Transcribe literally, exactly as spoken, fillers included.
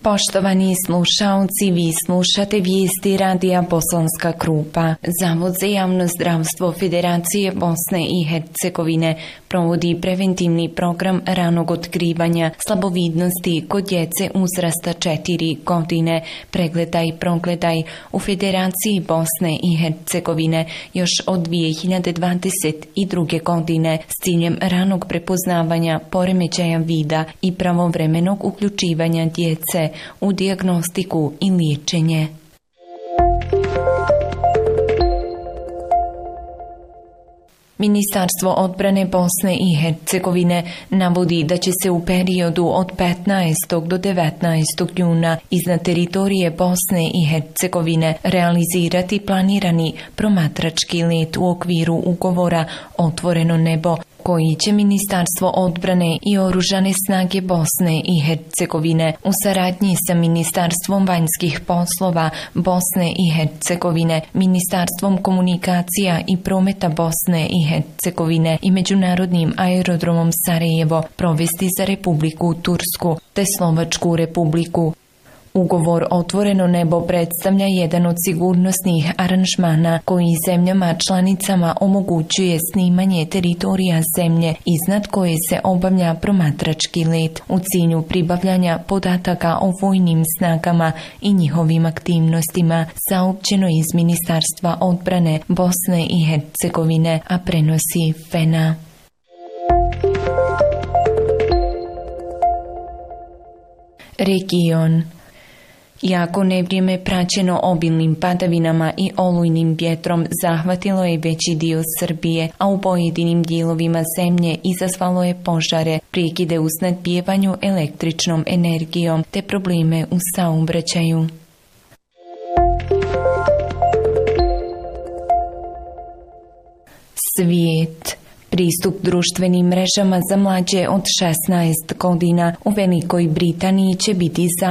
Poštovani slušaoci, vi slušate vijesti radija Bosanska Krupa. Zavod za javno zdravstvo Federacije Bosne i Hercegovine provodi preventivni program ranog otkrivanja slabovidnosti kod djece uzrasta četiri godine. Pregledaj, progledaj u Federaciji Bosne i Hercegovine još od dvije hiljade dvadeset druge. godine s ciljem ranog prepoznavanja poremećaja vida i pravovremenog uključivanja djece u dijagnostiku i liječenje. Ministarstvo odbrane Bosne i Hercegovine navodi da će se u periodu od petnaestog do devetnaestog juna iznad teritorije Bosne i Hercegovine realizirati planirani promatrački let u okviru ugovora Otvoreno nebo, koji će Ministarstvo odbrane i Oružane snage Bosne i Hercegovine u saradnji sa Ministarstvom vanjskih poslova Bosne i Hercegovine, Ministarstvom komunikacija i prometa Bosne i Hercegovine i Međunarodnim aerodromom Sarajevo provesti za Republiku Tursku te Slovačku republiku. Ugovor Otvoreno nebo predstavlja jedan od sigurnosnih aranžmana koji zemljama članicama omogućuje snimanje teritorija zemlje iznad koje se obavlja promatrački let u cilju pribavljanja podataka o vojnim snagama i njihovim aktivnostima, saopćeno iz Ministarstva odbrane Bosne i Hercegovine, a prenosi F E N A. Region. Jako nevrijeme praćeno obilnim padavinama i olujnim vjetrom zahvatilo je veći dio Srbije, a u pojedinim dijelovima zemlje izazvalo je požare, prekide u snabdevanju električnom energijom te probleme u saobraćaju. Svijet. Pristup društvenim mrežama za mlađe od šesnaest godina u Velikoj Britaniji će biti za